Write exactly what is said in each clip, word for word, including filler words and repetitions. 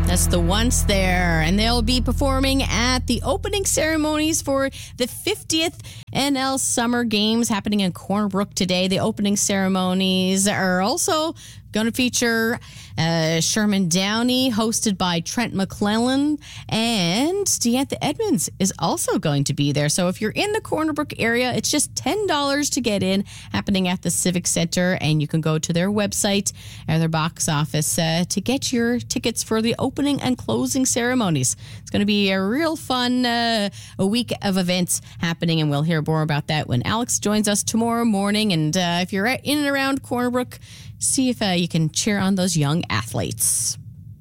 That's the Once There, and they'll be performing at the opening ceremonies for the fiftieth N L Summer Games happening in Corner Brook today. The opening ceremonies are also going to feature uh, Sherman Downey, hosted by Trent McClellan, and DeAntha Edmonds is also going to be there. So if you're in the Corner Brook area, it's just ten dollars to get in, happening at the Civic Center, and you can go to their website or their box office uh, to get your tickets for the opening and closing ceremonies. It's going to be a real fun uh, a week of events happening, and we'll hear more about that when Alex joins us tomorrow morning. And uh, if you're in and around Corner Brook, see if uh, you can cheer on those young athletes.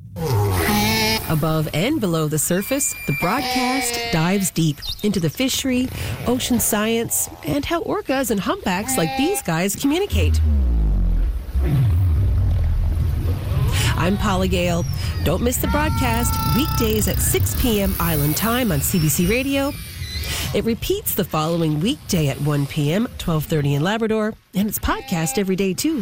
Above and below the surface, the broadcast dives deep into the fishery, ocean science, and how orcas and humpbacks like these guys communicate. I'm Paula Gale. Don't miss the broadcast weekdays at six p.m. Island Time on C B C Radio. It repeats the following weekday at one p.m., twelve thirty in Labrador, and it's podcast every day too.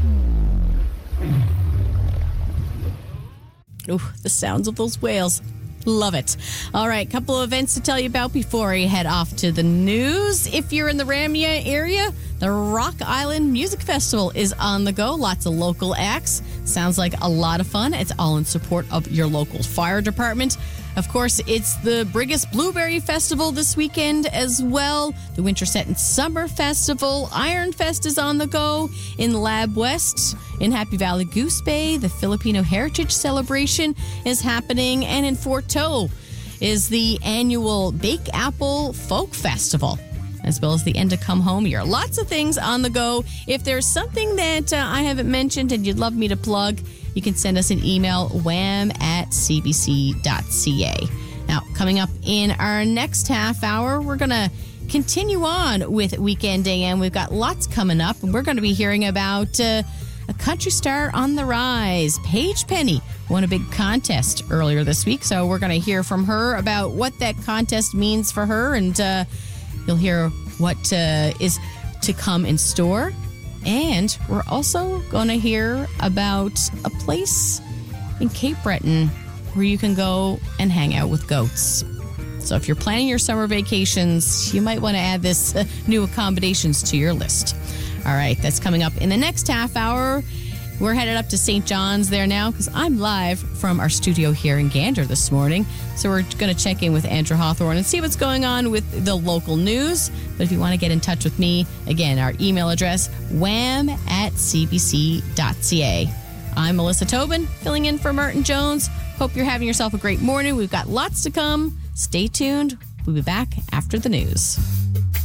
Ooh, the sounds of those whales. Love it. All right, couple of events to tell you about before we head off to the news. If you're in the Ramia area, the Rock Island Music Festival is on the go. Lots of local acts. Sounds like a lot of fun. It's all in support of your local fire department. Of course, it's the Brigus Blueberry Festival this weekend as well. The Winter Set and Summer Festival. Iron Fest is on the go in Lab West. In Happy Valley Goose Bay, the Filipino Heritage Celebration is happening. And in Fort Tow is the annual Bake Apple Folk Festival, as well as the End to Come Home year. Lots of things on the go. If there's something that uh, I haven't mentioned and you'd love me to plug, you can send us an email, wham at c b c dot c a. Now, coming up in our next half hour, we're going to continue on with Weekend A M. We've got lots coming up, and we're going to be hearing about uh, a country star on the rise. Paige Penny won a big contest earlier this week, so we're going to hear from her about what that contest means for her, and uh, you'll hear what uh, is to come in store. And we're also going to hear about a place in Cape Breton where you can go and hang out with goats. So if you're planning your summer vacations, you might want to add this uh, new accommodations to your list. All right, that's coming up in the next half hour. We're headed up to Saint John's there now because I'm live from our studio here in Gander this morning. So we're going to check in with Andrew Hawthorne and see what's going on with the local news. But if you want to get in touch with me, again, our email address, wham at c b c dot c a. I'm Melissa Tobin, filling in for Martin Jones. Hope you're having yourself a great morning. We've got lots to come. Stay tuned. We'll be back after the news.